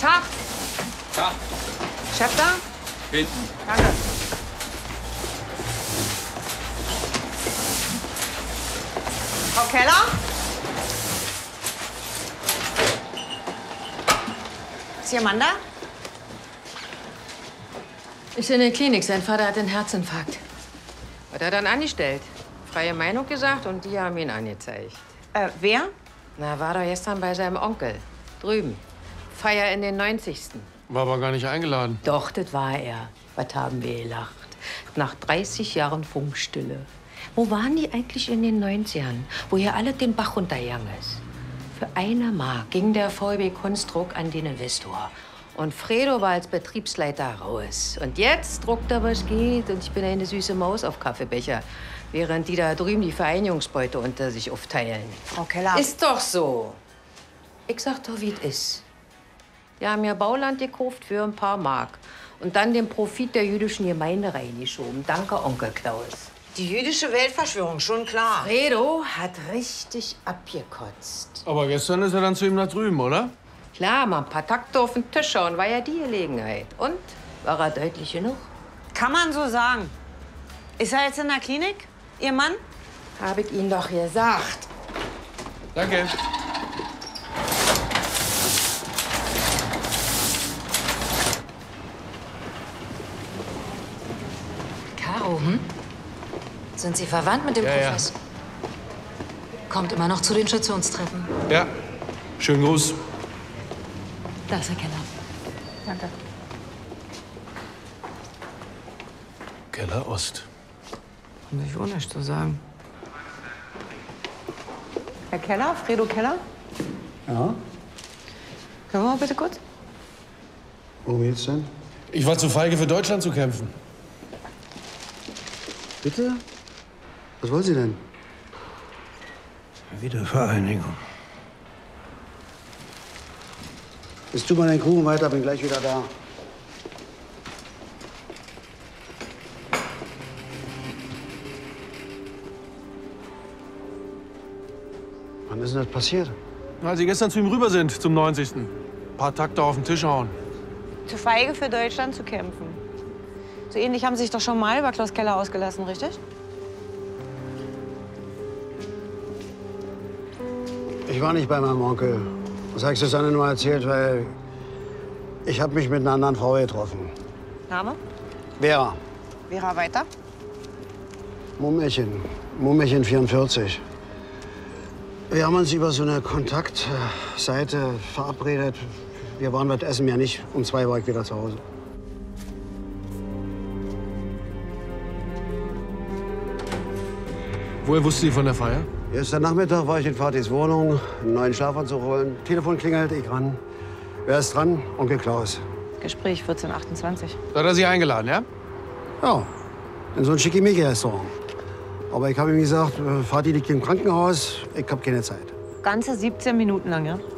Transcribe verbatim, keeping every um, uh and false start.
Tag. Ja. Chef da? Hinten. Danke. Frau Keller? Ist Ihr Mann da? Ist in der Klinik. Sein Vater hat einen Herzinfarkt. Hat er dann angestellt. Freie Meinung gesagt und die haben ihn angezeigt. Äh, wer? Na, war doch gestern bei seinem Onkel. Drüben. Feier in den neunzigsten War aber gar nicht eingeladen. Doch, das war er. Was haben wir gelacht. Nach dreißig Jahren Funkstille. Wo waren die eigentlich in den neunzigern, wo hier alles den Bach runtergegangen ist? Für eine Mark ging der V E B Kunstdruck an den Investor. Und Fredo war als Betriebsleiter raus. Und jetzt druckt er, was geht. Und ich bin eine süße Maus auf Kaffeebecher. Während die da drüben die Vereinigungsbeute unter sich aufteilen. Frau Keller. Ist doch so. Ich sag doch, wie es ist. Die haben ja Bauland gekauft für ein paar Mark. Und dann den Profit der jüdischen Gemeinde reingeschoben. Danke, Onkel Klaus. Die jüdische Weltverschwörung, schon klar. Fredo hat richtig abgekotzt. Aber gestern ist er dann zu ihm nach drüben, oder? Klar, mal ein paar Takte auf den Tisch schauen, war ja die Gelegenheit. Und? War er deutlich genug? Kann man so sagen. Ist er jetzt in der Klinik, Ihr Mann? Hab ich Ihnen doch gesagt. Danke. Caro, hm? Sind Sie verwandt mit dem Ja, ja. Professor? Kommt immer noch zu den Stationstreffen. Ja. Schönen Gruß. Da ist Herr Keller. Danke. Keller Ost. Kann ich auch nicht so sagen. Herr Keller, Fredo Keller? Ja? Können wir mal bitte kurz? Worum geht's denn? Ich war zu feige, für Deutschland zu kämpfen. Bitte? Was wollen Sie denn? Wiedervereinigung. Jetzt tu mal den Kuchen weiter, bin gleich wieder da. Wann ist denn das passiert? Als Sie gestern zu ihm rüber sind, zum neunzigsten Ein paar Takte auf den Tisch hauen. Zu feige für Deutschland zu kämpfen. So ähnlich haben Sie sich doch schon mal über Klaus Keller ausgelassen, richtig? Ich war nicht bei meinem Onkel. Das habe ich Susanne nur erzählt, weil ich habe mich mit einer anderen Frau getroffen. Name? Vera. Vera weiter? Mummelchen. Mummelchen vierundvierzig. Wir haben uns über so eine Kontaktseite verabredet. Wir waren was essen, ja nicht. Um zwei war ich wieder zu Hause. Woher wusste sie von der Feier? Gestern Nachmittag war ich in Vatis Wohnung, einen neuen Schlafanzug holen. Telefon klingelt, ich ran. Wer ist dran? Onkel Klaus. Gespräch vierzehn achtundzwanzig. Da hat er Sie eingeladen, ja? Ja, in so ein Schickimicki-Restaurant. Aber ich habe ihm gesagt, Vati liegt im Krankenhaus, ich habe keine Zeit. Ganze siebzehn Minuten lang, ja?